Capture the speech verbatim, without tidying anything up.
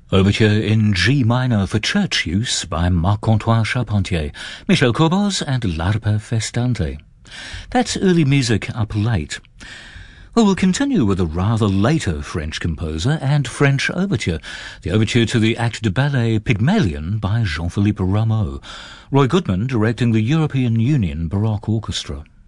Overture in G minor for church use by Marc-Antoine Charpentier, Michel Corboz and L'Arpa Festante. That's early music up late. Well, we'll continue with a rather later French composer and French overture, the overture to the Acte de Ballet Pygmalion by Jean-Philippe Rameau, Roy Goodman directing the European Union Baroque Orchestra.